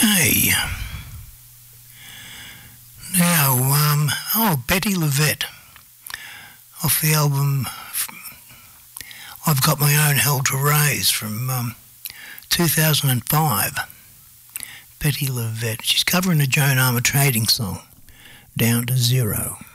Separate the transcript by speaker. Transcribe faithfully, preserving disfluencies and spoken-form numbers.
Speaker 1: Okay. Now, um, oh, Betty LaVette, off the album I've Got My Own Hell to Raise from um, two thousand five. Betty LaVette. She's covering a Joan Armatrading song, Down to Zero.